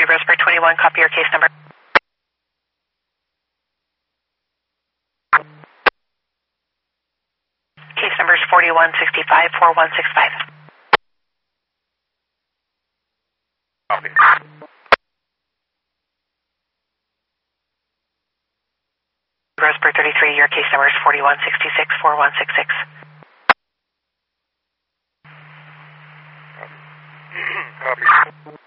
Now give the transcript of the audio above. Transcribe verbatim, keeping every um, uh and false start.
thirty-three, Roseburg twenty-one, copy your case number. Case number is forty-one sixty-five, forty-one sixty-five. Copy. Roseburg thirty-three, your case number is forty-one sixty-six, forty-one sixty-six. Copy.